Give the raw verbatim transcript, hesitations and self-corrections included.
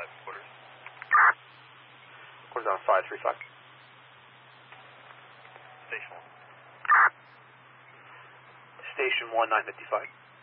five, quarters. Quarters on five three five. Station one. Station one nine fifty five.